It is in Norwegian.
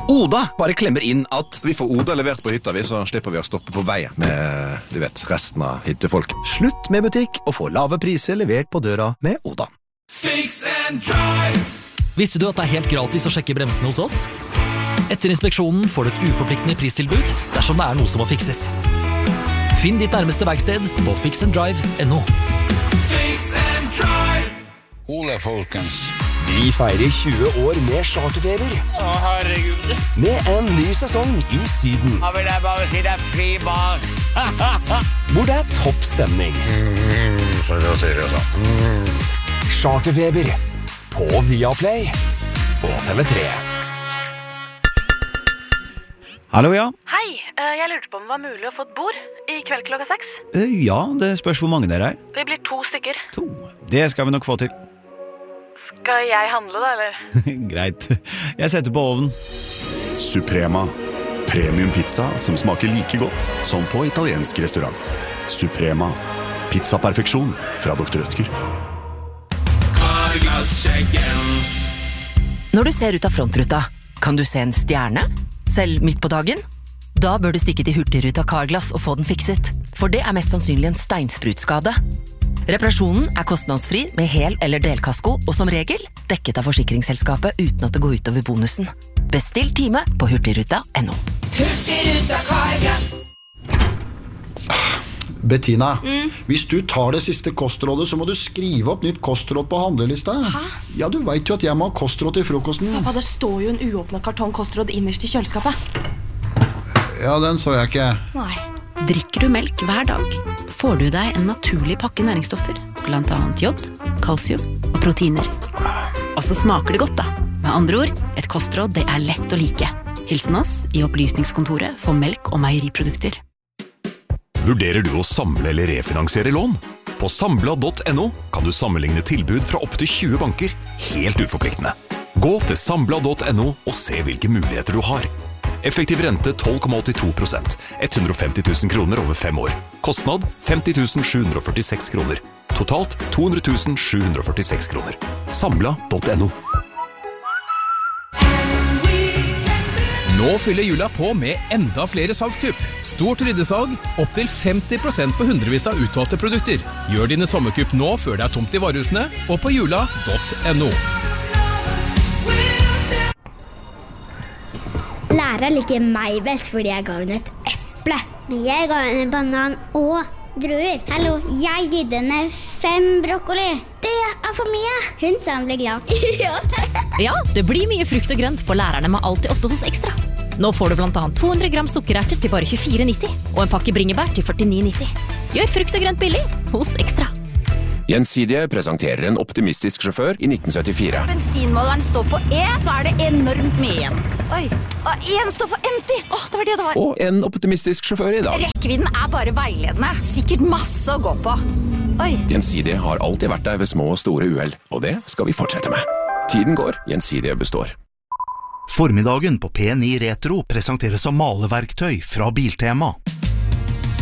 Oda bare klemmer inn at vi får Oda levert på hytta, så slipper vi å stoppe på veien med, du vet, resten av hyttefolk. Slutt med butikk og få lave priser levert på døra med Oda. Fix and drive. Visste du at det helt gratis å sjekke bremsene hos oss? Etter inspeksjonen får du et uforpliktende pristilbud dersom det noe som må fikses. Finn ditt nærmeste verksted på fixanddrive.no. Fix and drive. Ole, folkens. Vi feirer 20 år med charterfeber. Å, herregud. Med en ny sesong i Syden. Da vil jeg bare si det fri bar. Hvor det topp stemning. Så jeg sier det sånn. Charterfeber. På Viaplay. Og TV3. Hallo, ja. Hei, jeg lurte på om det var mulig å få et bord i kveld klokka 6. Ja, det spørs hvor mange dere Vi blir 2 stykker. 2. Det skal vi nok få til. Skal jeg handle da, eller? Greit. Jeg setter på ovnen. Suprema. Premium pizza som smaker like godt som på italiensk restaurant. Suprema. Pizzaperfeksjon fra Dr. Rødtger. Når du ser ut av frontruta, kan du se en stjerne? Selv midt på dagen? Da bør du stikke til Hurtigruta Carglass og få den fikset, for det mest sannsynlig en steinsprutskade. Reparasjonen kostnadsfri med hel- eller delkasko, og som regel dekket av forsikringsselskapet uten at det går ut over bonusen. Bestill time på hurtigruta.no. Hurtigruta Carglass. Bettina, hvis du tar det siste kostrådet, så må du skrive opp nytt kostråd på handlelista. Hæ? Ja, du vet jo at jeg må ha kostråd til frokosten. Pappa, det står jo en uåpnet kartong kostråd innerst i kjøleskapet. Ja, den så jeg ikke. Nei. Drikker du melk hver dag, får du deg en naturlig pakke næringsstoffer, blant annet jod, kalsium og proteiner. Og så smaker det godt da. Med andre ord, et kostråd det lett å like. Hilsen oss i opplysningskontoret for melk og meieriprodukter. Vurderer du å samle eller refinansiere lån? På Sambla.no kan du sammenligne tilbud fra opp til 20 banker, helt uforpliktende. Gå til Sambla.no og se hvilke muligheter du har. Effektiv rente 12,82%, 150 000 kroner over 5 år. Kostnad 50 746 kroner. Totalt 200 746 kroner. Sambla.no. Nå fyller jula på med enda flere salgskupp. Stort ryddesalg, opp til 50% på hundrevis av utvalgte produkter. Gjør dine sommerkupp nå før det tomt i varehusene, og på jula.no. Læreren liker meg best fordi jeg ga henne et eple. Men jeg ga henne en banan og druer. Hallo, jeg gitt henne 5 brokkoli. Det for mye. Hun sa hun ble glad. Ja, det blir mye frukt og grønt på lærerne med Alltid 8 hos Ekstra. Nå får du blant annet 200 gram sukkererter til bare 24,90 og en pakke bringebær til 49,90. Gjør frukt og grønt billig hos Ekstra. Gjensidige presenterer en optimistisk sjåfør i 1974. Bensinmåleren står på E, så det enormt mye igjen. Oi, og en står for empty. Det var det det var. Og en optimistisk sjåfør i dag. Rekkevidden bare veiledende. Sikkert masse å gå på. Oi. Gjensidige har alltid vært der ved små og store uheld, og det skal vi fortsette med. Tiden går, Gjensidige består. Formiddagen på P9 Retro presenteres som maleverktøy fra Biltema.